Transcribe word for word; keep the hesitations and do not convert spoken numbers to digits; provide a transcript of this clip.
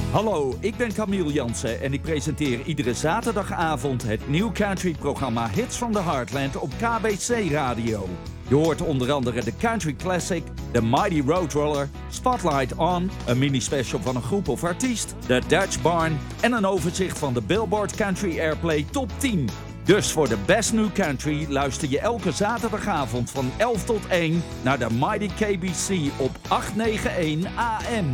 Hallo, ik ben Camille Jansen en ik presenteer iedere zaterdagavond het New Country programma Hits from the Heartland op K B C Radio. Je hoort onder andere de Country Classic, de Mighty Roadrunner, Spotlight On, een mini-special van een groep of artiest, de Dutch Barn en een overzicht van de Billboard Country Airplay Top tien. Dus voor de Best New Country luister je elke zaterdagavond van elf tot één naar de Mighty K B C op acht negen een A M.